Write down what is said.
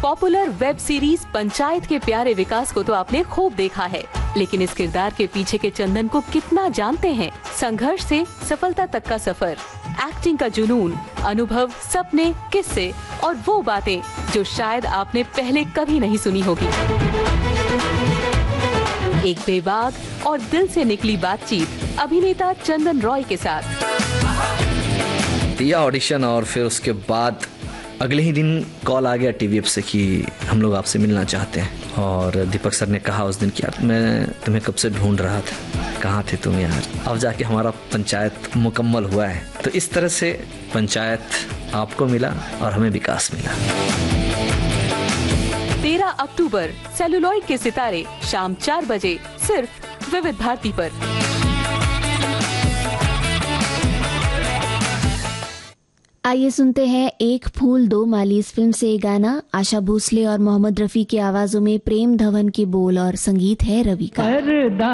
Popular web series panchayat के प्यारे विकास को तो आपने खूब देखा है, लेकिन इस किरदार के पीछे के चंदन को कितना जानते हैं? संघर्ष से सफलता तक का सफर, एक्टिंग का जुनून, अनुभव, सपने, किस्से और वो बातें जो शायद आपने पहले कभी नहीं सुनी होगी। एक बेबाक और दिल से निकली बातचीत अभिनेता चंदन रॉय के साथ। दिया ऑडिशन और फिर उसके बाद अगले ही दिन कॉल आ गया टीवीएफ से कि हम लोग आपसे मिलना चाहते हैं। और दीपक सर ने कहा उस दिन कि यार मैं तुम्हें कब से ढूंढ रहा था, कहाँ थे तुम यार, अब जाके हमारा पंचायत मुकम्मल हुआ है। तो इस तरह से पंचायत आपको मिला और हमें विकास मिला। 13 अक्टूबर सेलुलॉइड के सितारे शाम 4 बजे सिर्फ विविध भारती पर। आइए सुनते हैं एक फूल दो माली इस फिल्म से गाना। आशा भोसले और मोहम्मद रफी की आवाजों में प्रेम धवन के बोल और संगीत है रवि का।